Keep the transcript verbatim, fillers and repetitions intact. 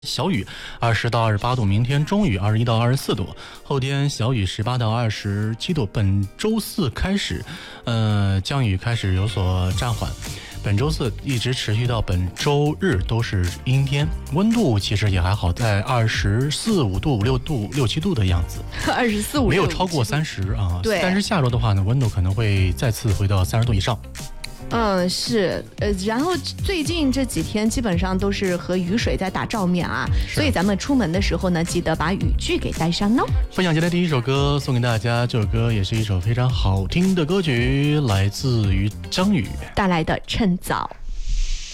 小雨二十到二十八度，明天中雨二十一到二十四度，后天小雨十八到二十七度。本周四开始，呃，降雨开始有所暂缓。本周四一直持续到本周日都是阴天，温度其实也还好，在二十四五度、五六度、六七度的样子。 二十四五没有超过三十啊。 对， 但是下周的话呢，温度可能会再次回到三十度以上。 嗯，是，呃，然后最近这几天基本上都是和雨水在打照面啊，所以咱们出门的时候呢，记得把雨具给带上哦。 分享今天第一首歌送给大家，这首歌也是一首非常好听的歌曲，来自于张宇带来的《趁早》。